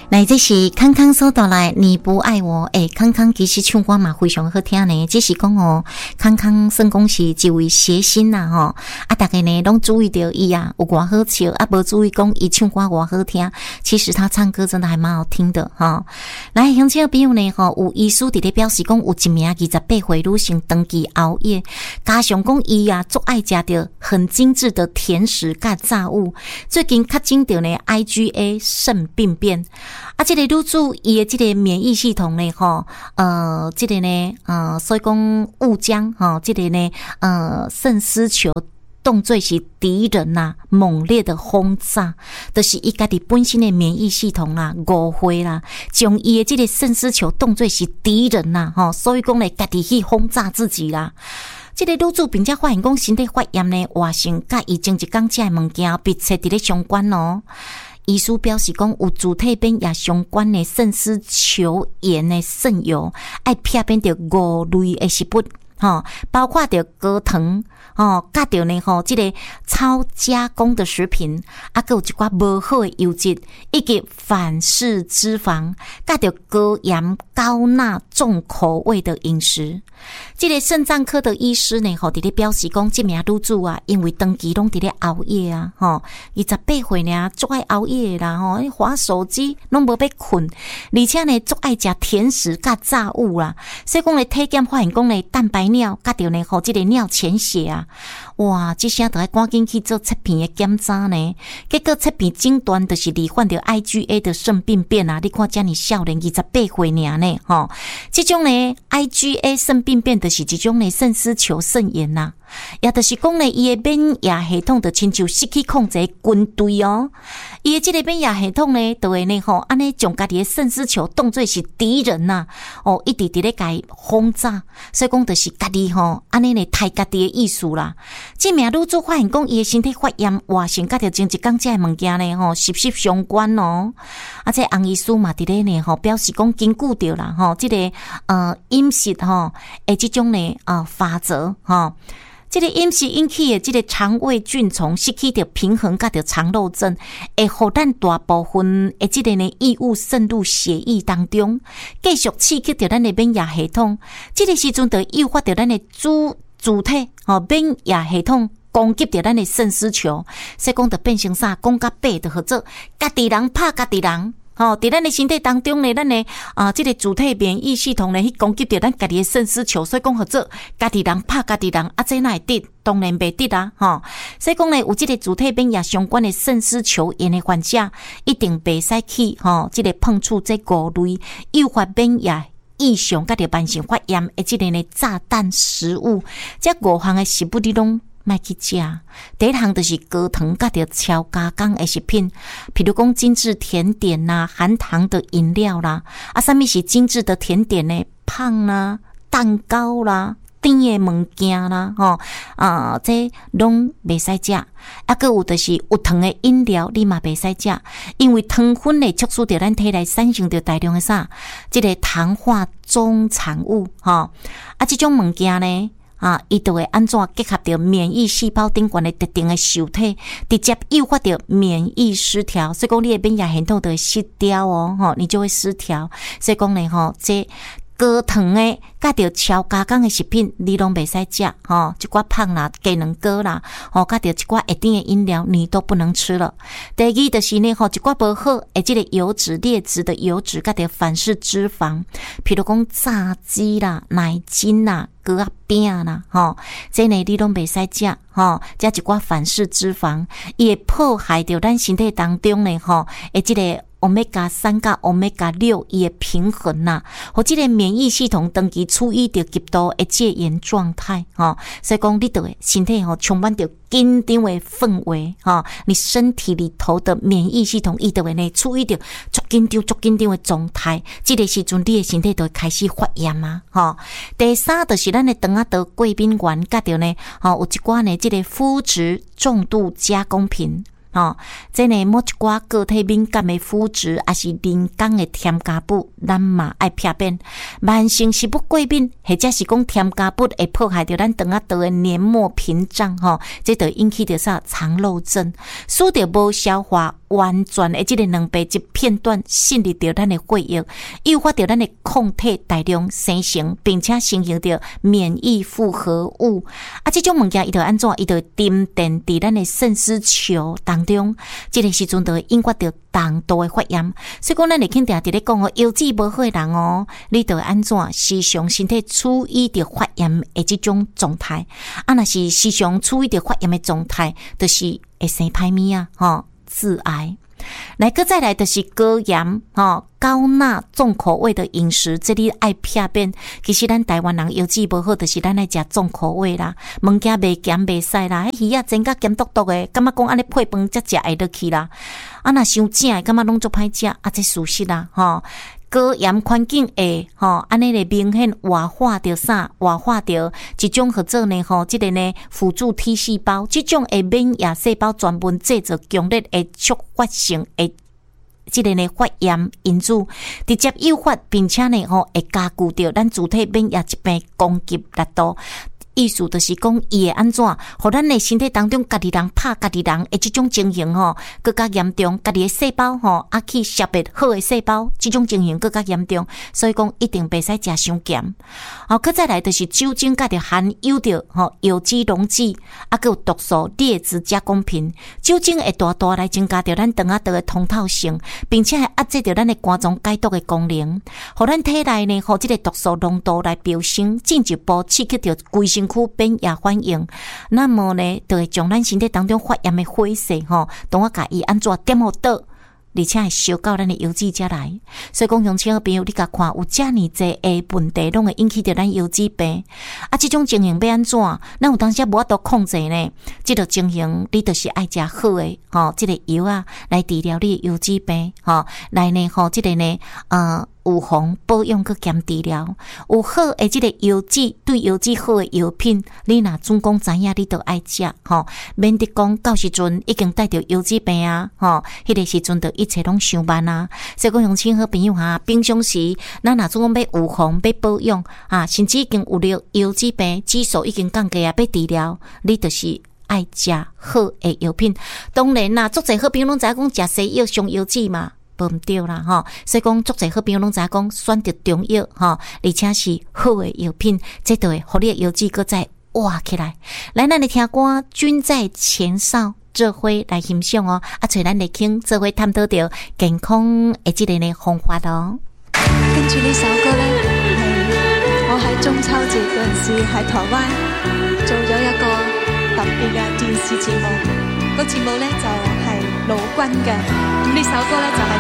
来，这是康康收到来，你不爱我。康康其实唱歌嘛非常好听呢。只是讲康康算讲是一位谐星啦大家呢拢注意到伊有偌好笑无注意讲伊唱歌偌好听。其实他唱歌真的还蛮好听的来，乡亲朋友呢有医师伫咧表示讲，有一名28岁女性长期熬夜，加上讲伊足爱食着很精致的甜食甲炸物，最近确诊着呢 IgA 肾病变。这个女子伊的这个免疫系统呢这个呢所以讲误将这个呢肾丝球当作是敌人猛烈的轰炸，就是伊家己本身的免疫系统误会啦，将伊的这个肾丝球当作是敌人所以讲呢家己去轰炸自己啦。这个女子并且发现讲身体发炎呢，活性甲伊前一天食的物件密切伫咧相关医师表示讲，有主体边也相关的肾丝球炎的肾疣，爱撇边着5类的食物包括着高糖甲着呢这个超加工的食品，还有一寡无好的油脂，以及反式脂肪，甲着高盐高钠重口味的饮食。这个肾脏科的医师呢伫咧表示讲，这名女子因为长期拢伫咧熬夜28岁呢足爱熬夜啦滑手机拢无要困，而且呢足爱食甜食甲炸物啦，所以讲呢体检发现讲呢蛋白尿甲着呢这个尿潜血哇，这下都要赶紧去做测评的检查呢。结果测评诊断就是罹患着 IgA 的肾病变你看这么少年28岁尔呢这种呢 IgA 肾病变就是一种呢肾丝球肾炎也就是讲呢伊的免疫系统就亲像失去控制的军队伊的这个免疫系统呢就会呢安尼将家己的肾丝球当作是敌人一直伫咧甲伊轰炸，所以讲就是家己安尼呢害家己的意思啦。这名女子发现讲伊的身体发炎，活性甲着前一天食的物件呢息息相关这洪医师嘛伫咧呢表示讲，根据着啦这个饮食这种呢法则这个饮食引起的这个肠胃菌丛失去着平衡，甲着肠漏症，会互咱大部分的这个呢异物渗入血液当中，继续刺激着咱的免疫系统。这个时阵就诱发着咱的主体免疫系统攻击着咱的肾丝球，所以讲就变成啥？讲甲白就合作，家己人拍家己人。伫咱的身体当中呢，咱的这个主体免疫系统呢去攻击着咱家己的肾丝球，所以讲合作家己人拍家己人，这哪会得？当然袂得所以讲呢，有这个主体免疫相关的肾丝球炎的患者，一定袂使去这个碰触这5类诱发免疫异常甲着慢性发炎的这个呢炸弹食物，这5项的食物你拢莫去食。第一项就是高糖甲着超加工的食品，比如讲精致甜点含糖的饮料啦，什么是精致的甜点呢？胖啦、蛋糕啦、甜的物件啦，这拢袂使食。还有就是有糖的饮料，你嘛袂使食，因为糖分会促使着咱体内产生着大量的这个糖化总产物这种物件呢伊就会安怎结合着免疫细胞顶端的特定的受体，直接诱发着免疫失调，所以讲你的免疫系统就会失调你就会失调。所以讲呢这高糖的甲着超加工的食品你拢袂使食一寡胖啦、鸡卵糕啦甲着一寡一定的饮料你都不能吃了。第二就是呢一寡不好的这个油脂、劣质的油脂甲着反式脂肪，譬如讲炸鸡啦、奶精啦、糕仔饼啦这呢你拢袂使食这一寡反式脂肪，伊会破坏着咱身体当中呢这个Omega 3甲 Omega 6伊的平衡或这个免疫系统长期处于着极度的戒严状态所以讲你的身体充满着紧张的氛围你身体里头的免疫系统伊就会呢处于着足紧张的状态，这个时阵你的身体就会开始发炎第三就是咱的肠道过敏原甲着呢有一寡呢这个麸质重度加工品这呢某一寡个体敏感的肤质，还是人工的添加物，咱嘛爱避免。慢性食物过敏，或者是讲添加物会破坏到咱肠仔道的黏膜屏障，这就引起到啥肠漏症，使到无消化完全的这个蛋白质片段渗入到咱的血液，诱发到咱的抗体大量生成，并且形成到免疫复合物。这种物件伊就安怎？伊就沉淀伫咱的肾丝球当中，这个时阵就会引发到重度的发炎。所以讲，咱会肯定伫咧讲腰子无好的人你就会安怎？时常身体处于着发炎的这种状态。若是时常处于着发炎的状态，就是会生歹物致癌。来个再来就是高盐高钠重口味的饮食，这里爱避免。其实咱台湾人腰子不好，就是咱爱食重口味啦，物件袂咸袂使啦，鱼啊真甲咸笃笃的，感觉讲安尼配饭才食会落去啦。若伤正的，感觉拢足歹食，这事实啦高盐环境会安尼咧明显活化着啥？活化着一种叫做呢这个呢辅助 T 细胞，这种的免疫细胞专门制造强烈的触发性的这个呢发炎因子，直接诱发并且呢会加剧着咱自体免疫疾病攻击力度。意思就是讲，伊会安怎，互咱的身体当中家己人拍家己人的这种情形更加严重，家己的细胞去识别好的细胞，这种情形更加严重。所以讲，一定袂使食伤咸。佮再来就是酒精，甲着含有着有机溶剂，佮有毒素劣质加工品。酒精会大大来增加着咱肠仔道的通透性，并且会压制着咱的肝脏解毒的功能，互咱体内呢这个毒素浓度来飙升，进一步刺激着规身躯免疫反应。那么呢，就会将咱身体当中发炎的火势当我甲伊安怎点好倒，而且会烧到咱的腰子才来。所以讲，乡亲朋友，你甲看有遮尔济的问题，拢会引起着咱腰子病。这种情形要安怎？咱有当时无法度控制呢？这个情形，你就是爱食好的这个药啊，来治疗你的腰子病来呢这个呢预防保养佮兼治疗，有好的这个腰子对腰子好的药品，你若总讲知影，你都爱食免得讲到时阵已经带着腰子病迄个时阵就一切拢伤慢啊。所以讲，乡亲好朋友平常时咱若总讲要预防要保养甚至已经有了腰子病指数已经降低要治疗，你就是爱食好的药品。当然啦，足侪好朋友拢知影讲食西药伤腰子嘛。无毋对啦所以讲足侪好朋友拢知影讲选择中药而且是好的药品，这就会互你的腰子搁再活起来。来，咱来听歌《君在前哨》，做伙来欣赏找咱来傾做伙探討到健康的這個呢方法跟住呢首歌呢，我喺中秋節嗰陣時喺台灣做咗一個特別嘅電視節目，個節目呢就係魯軍嘅。咁呢首歌呢就係